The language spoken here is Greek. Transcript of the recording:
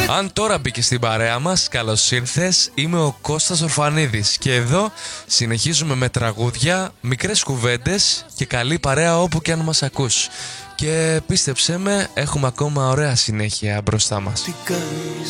Αν τώρα μπήκε στην παρέα μας, καλώς ήρθες. Είμαι ο Κώστας Ορφανίδης και εδώ συνεχίζουμε με τραγούδια, μικρές κουβέντες και καλή παρέα όπου και αν μας ακούς. Και πίστεψέ με, έχουμε ακόμα ωραία συνέχεια μπροστά μας.